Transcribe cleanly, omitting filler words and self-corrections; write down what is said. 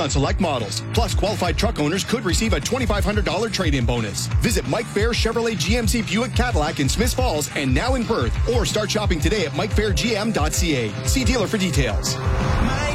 on select models. Plus, qualified truck owners could receive a $2,500 trade-in bonus. Visit Mike Fair Chevrolet GMC Buick Cadillac in Smiths Falls and now in Perth, or start shopping today at MikeFairGM.ca. See dealer for details.